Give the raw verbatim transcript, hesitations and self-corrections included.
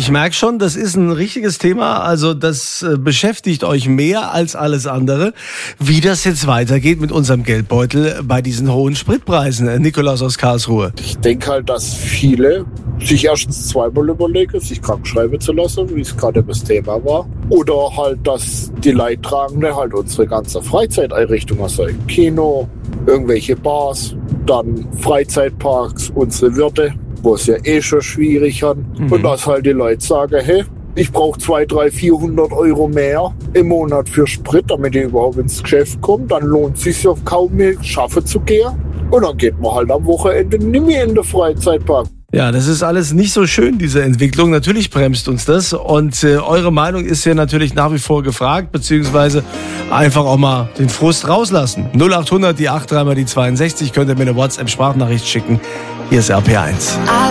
Ich merke schon, das ist ein richtiges Thema. Also das äh, beschäftigt euch mehr als alles andere. Wie das jetzt weitergeht mit unserem Geldbeutel bei diesen hohen Spritpreisen. Äh, Nikolaus aus Karlsruhe. Ich denke halt, dass viele sich erstens zweimal überlegen, sich krank schreiben zu lassen, wie es gerade das Thema war. Oder halt, dass die Leidtragenden halt unsere ganze Freizeiteinrichtungen, also Kino, irgendwelche Bars, dann Freizeitparks, unsere Wirte, wo es ja eh schon schwierig haben. Mhm. Und dass halt die Leute sagen, hey, ich brauche zweihundert, dreihundert, vierhundert Euro mehr im Monat für Sprit, damit ich überhaupt ins Geschäft komme. Dann lohnt es sich ja kaum mehr, schaffen zu gehen. Und dann geht man halt am Wochenende nicht mehr in den Freizeitpark. Ja, das ist alles nicht so schön, diese Entwicklung. Natürlich bremst uns das. Und äh, eure Meinung ist ja natürlich nach wie vor gefragt, beziehungsweise einfach auch mal den Frust rauslassen. null acht hundert, die acht, dreimal die zweiundsechzig, könnt ihr mir eine WhatsApp-Sprachnachricht schicken. Hier ist R P eins.